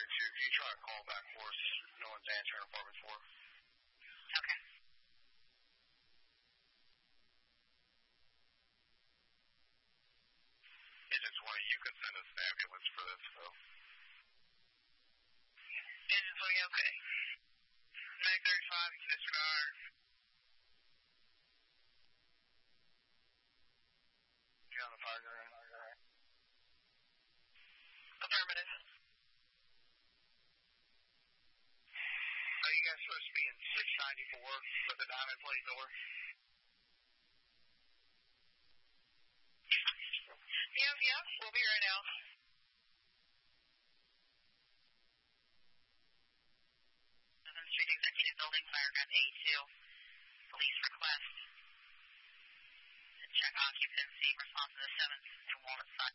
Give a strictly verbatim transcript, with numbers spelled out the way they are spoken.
two. Can you try a call back for us? No one's answering apartment four. Okay. Agent twenty, you can send us an ambulance for this, though. Agent twenty, okay. nine thirty-five, you can disregard. You on the fire ground? Affirmative. Are you guys supposed to be in six ninety-four with the diamond plate door? Yep, yep, we'll be right out. seventh Street Executive Building, Fireground A two. Police request to check occupancy, response to the seventh and Walnut side.